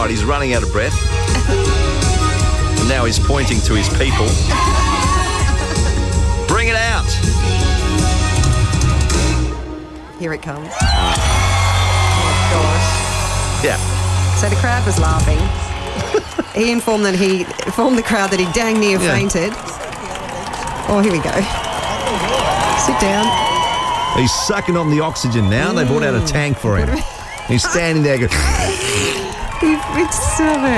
right, he's running out of breath. And now he's pointing to his people. Bring it out. Here it comes. Oh, gosh. Yeah. So the crowd was laughing. He informed the crowd that he dang near fainted. Oh, here we go. Sit down. He's sucking on the oxygen now. They brought out a tank for him. He's standing there going... It's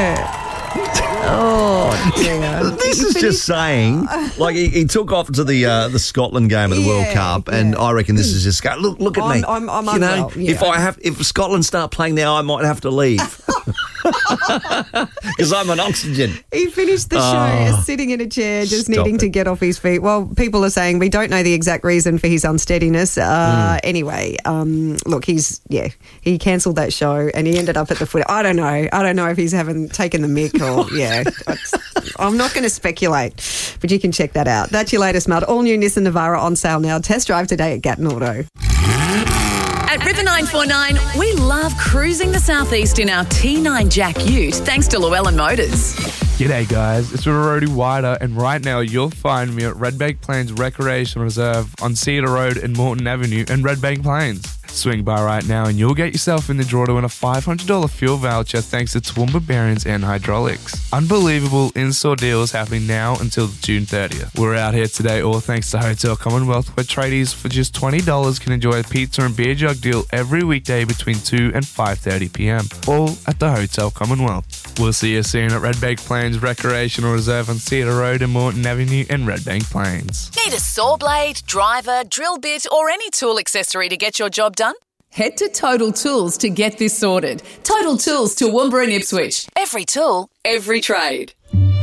oh, dear. This is just saying, like he took off to the Scotland game at the World Cup, and I reckon this is just look at me. I'm unwell, if Scotland start playing now, I might have to leave because I'm on oxygen. He finished the show sitting in a chair, just needing to get off his feet. Well, people are saying we don't know the exact reason for his unsteadiness. Anyway, look, he cancelled that show and he ended up at the foot. I don't know if he's taken the mick or I'm not going to speculate, but you can check that out. That's your latest mud. All new Nissan Navara on sale now. Test drive today at Gatton Auto. At River 949, we love cruising the southeast in our T9 Jack Ute, thanks to Llewellyn Motors. G'day guys, it's River Roadie Wider, and right now you'll find me at Redbank Plains Recreation Reserve on Cedar Road and Moreton Avenue in Redbank Plains. Swing by right now and you'll get yourself in the draw to win a $500 fuel voucher thanks to Toowoomba Bearings and Hydraulics. Unbelievable in-store deals happening now until June 30th. We're out here today all thanks to Hotel Commonwealth, where tradies for just $20 can enjoy a pizza and beer jug deal every weekday between 2 and 5:30 p.m. all at the Hotel Commonwealth. We'll see you soon at Redbank Plains Recreational Reserve on Cedar Road and Moreton Avenue in Redbank Plains. Need a saw blade, driver, drill bit, or any tool accessory to get your job done? Head to Total Tools to get this sorted. Total Tools, Toowoomba and Ipswich. Every tool, every trade.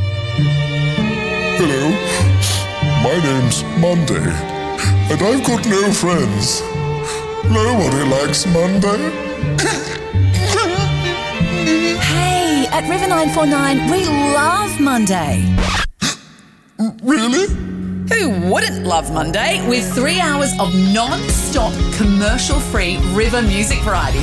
Hello, my name's Monday, and I've got no friends. Nobody likes Monday. Hey, at River 949, we love Monday. Really? Who wouldn't love Monday with 3 hours of non-stop commercial-free River music variety?